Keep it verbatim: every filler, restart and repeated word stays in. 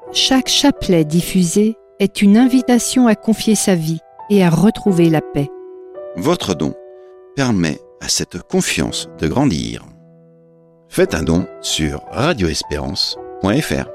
Chaque chapelet diffusé est une invitation à confier sa vie et à retrouver la paix. Votre don permet à cette confiance de grandir. Faites un don sur radio espérance point f r.